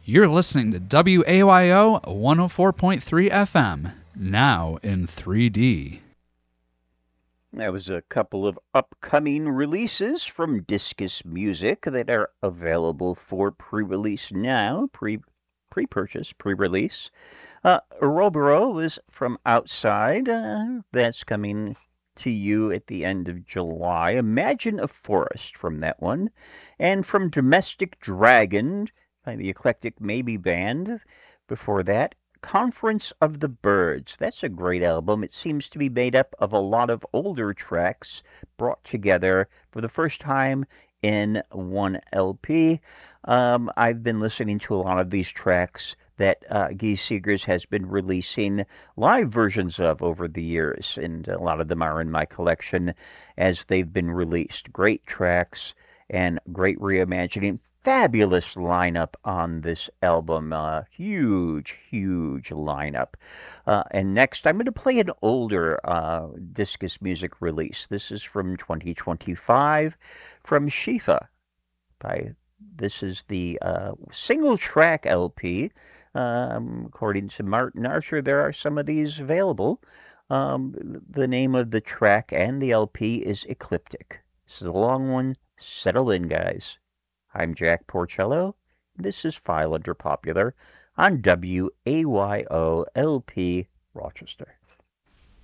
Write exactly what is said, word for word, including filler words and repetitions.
You're listening to W A Y O one oh four point three F M, now in three D. That was a couple of upcoming releases from Discus Music that are available for pre-release now, pre pre-purchase, pre-release. Uh, Ouroboros was from Outside. Uh, that's coming to you at the end of July. Imagine a Forest from that one. And from Domestic Dragon by the Eclectic Maybe Band. Before that, Conference of the Birds. That's a great album. It seems to be made up of a lot of older tracks brought together for the first time in one L P. Um, I've been listening to a lot of these tracks that uh, Guy Seegers has been releasing live versions of over the years, and a lot of them are in my collection as they've been released. Great tracks and great reimagining. Fabulous lineup on this album. Uh, huge, huge lineup. Uh, and next, I'm going to play an older uh, Discus Music release. This is from twenty twenty-five from Shifa. By this is the uh, single track L P. Um, according to Martin Archer, there are some of these available. Um, the name of the track and the L P is Ecliptic. This is a long one. Settle in, guys. I'm Jack Porcello. This is File Under Popular on W A Y O L P Rochester.